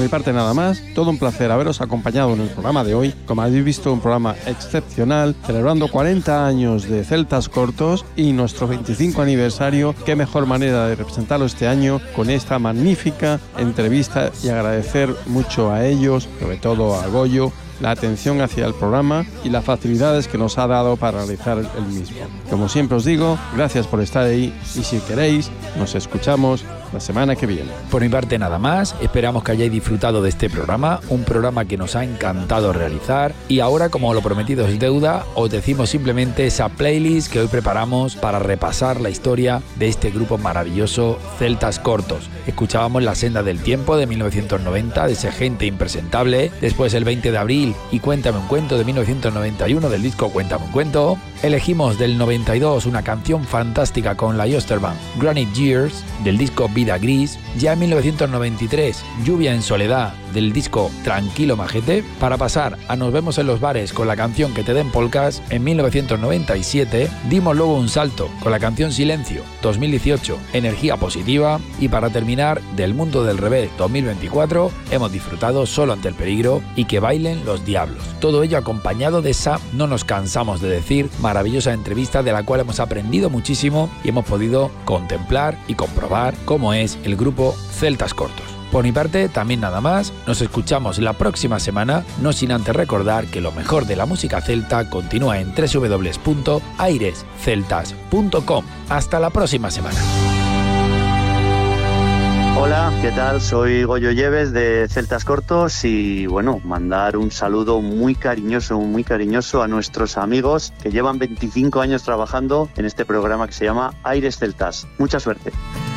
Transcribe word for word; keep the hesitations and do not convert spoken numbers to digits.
mi parte nada más, todo un placer haberos acompañado en el programa de hoy. Como habéis visto, un programa excepcional, celebrando cuarenta años de Celtas Cortos y nuestro veinticinco aniversario. Qué mejor manera de representarlo este año con esta magnífica entrevista, y agradecer mucho a ellos, sobre todo a Goyo, la atención hacia el programa y las facilidades que nos ha dado para realizar el mismo. Como siempre os digo, gracias por estar ahí, y si queréis, nos escuchamos la semana que viene. Por mi parte nada más, esperamos que hayáis disfrutado de este programa, un programa que nos ha encantado realizar, y ahora, como lo prometido es deuda, os decimos simplemente esa playlist que hoy preparamos para repasar la historia de este grupo maravilloso, Celtas Cortos. Escuchábamos La senda del tiempo de mil novecientos noventa, de ese Gente impresentable, después el veinte de abril y Cuéntame un cuento de mil novecientos noventa y uno del disco Cuéntame un cuento. Elegimos del noventa y dos una canción fantástica con la Yosterban, Granite Years, del disco Vida Gris. Ya en mil novecientos noventa y tres, Lluvia en soledad, del disco Tranquilo Majete. Para pasar a Nos vemos en los bares con la canción Que te den polcas, en mil novecientos noventa y siete. Dimos luego un salto con la canción Silencio, dos mil dieciocho, Energía positiva. Y para terminar, Del mundo del revés, dos mil veinticuatro, hemos disfrutado Solo ante el peligro y Que bailen los diablos. Todo ello acompañado de esa, no nos cansamos de decir, maravillosa entrevista de la cual hemos aprendido muchísimo y hemos podido contemplar y comprobar cómo es el grupo Celtas Cortos. Por mi parte, también nada más, nos escuchamos la próxima semana, no sin antes recordar que lo mejor de la música celta continúa en doble u doble u doble u punto aires celtas punto com. Hasta la próxima semana. Hola, ¿qué tal? Soy Goyo Lleves de Celtas Cortos, y bueno, mandar un saludo muy cariñoso, muy cariñoso a nuestros amigos que llevan veinticinco años trabajando en este programa que se llama Aires Celtas. Mucha suerte.